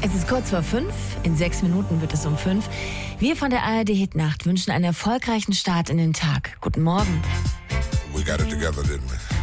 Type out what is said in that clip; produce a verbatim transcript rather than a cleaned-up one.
Es ist kurz vor fünf. In sechs Minuten wird es um fünf. Wir von der A R D Hitnacht wünschen einen erfolgreichen Start in den Tag. Guten Morgen. We got it together, didn't we?